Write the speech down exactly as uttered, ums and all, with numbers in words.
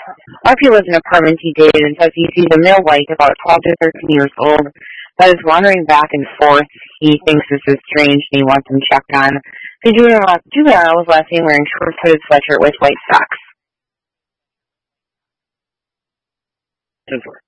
Archie lives in an apartment he dated and says he sees a male white about twelve to thirteen years old that is wandering back and forth. He thinks this is strange and he wants him checked on. The juvenile, juvenile was last seen wearing short-footed sweatshirt with white socks. ten four.